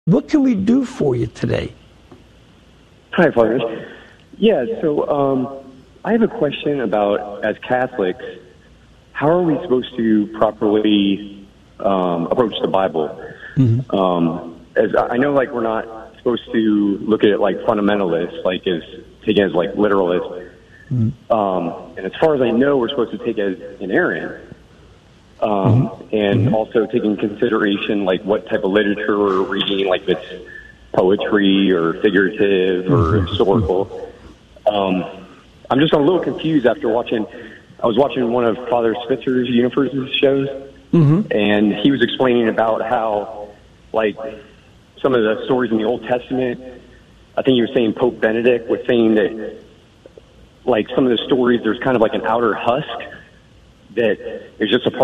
What can we do for you today? Hi, Fathers. Yeah, so I have a question about, as Catholics, how are we supposed to properly approach the Bible? As I know, like, we're not supposed to look at it like fundamentalists, like as taken as like literalists. And as far as I know, we're supposed to take it as inerrant. And also take in consideration like what type of literature we're reading, like if it's poetry or figurative or historical. I'm just a little confused after I was watching one of Father Spitzer's Universes shows, and he was explaining about how, like, some of the stories in the Old Testament, I think he was saying Pope Benedict was saying that, like, some of the stories, there's kind of like an outer husk that is just a part